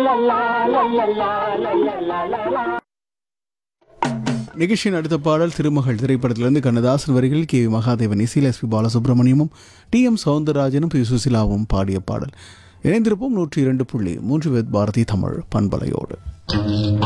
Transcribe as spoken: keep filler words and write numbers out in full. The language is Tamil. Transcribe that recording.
நிகழ்ச்சியின் அடுத்த பாடல் திருமகள் திரைப்படத்திலிருந்து கண்ணதாசன் வரிகளில் கே வி மகாதேவன் இசையில் S B பாலசுப்ரமணியமும் D M சௌந்தரராஜனும் B சுசிலாவும் பாடிய பாடல். இணைந்திருப்போம் நூற்றி இரண்டு புள்ளி மூன்று பாரதி தமிழ் பண்பலையோடு.